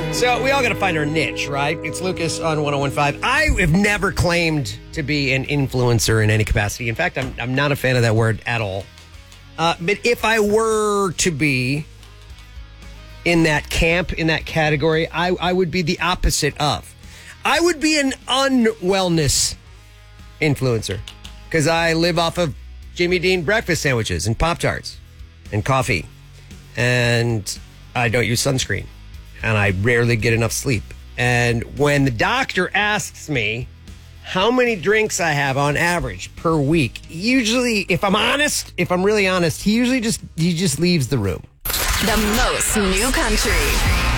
So we all got to find our niche, right? It's Lucas on 101.5. I have never claimed to be an influencer in any capacity. In fact, I'm not a fan of that word at all. But if I were to be in that camp, in that category, I would be the opposite of. I would be an unwellness influencer because I live off of Jimmy Dean breakfast sandwiches and Pop-Tarts and coffee. And I don't use sunscreen. And I rarely get enough sleep. And when the doctor asks me how many drinks I have on average per week, usually, if I'm really honest, he just leaves the room. The most new country.